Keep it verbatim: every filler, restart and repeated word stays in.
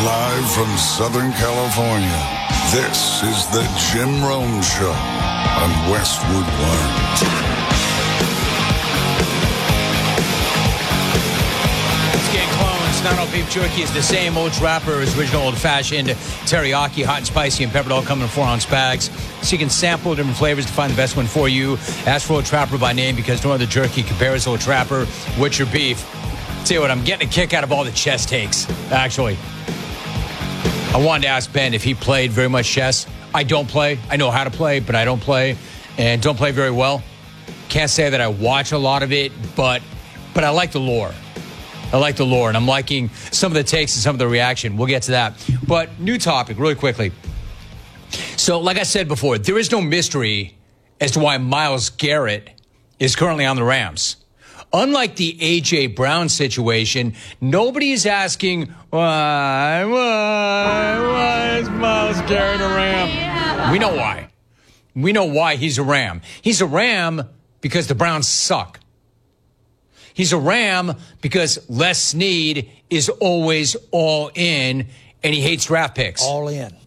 Live from Southern California, this is the Jim Rome Show on Westwood One. Not all beef jerky is the same. Old Trapper is original old-fashioned teriyaki, hot and spicy, and peppered, all come in four-ounce bags. So you can sample different flavors to find the best one for you. Ask for Old Trapper by name because no other jerky compares Old Trapper with your beef. Tell you what, I'm getting a kick out of all the chess takes, actually. I wanted to ask Ben if he played very much chess. I don't play. I know how to play, but I don't play, and don't play very well. Can't say that I watch a lot of it, but but I like the lore. I like the lore, and I'm liking some of the takes and some of the reaction. We'll get to that. But new topic, really quickly. So, like I said before, there is no mystery as to why Myles Garrett is currently on the Rams. Unlike the A J. Brown situation, nobody is asking, why, why, why is Myles Garrett a Ram? We know why. We know why he's a Ram. He's a Ram because the Browns suck. He's a Ram because Les Snead is always all in, and he hates draft picks. All in.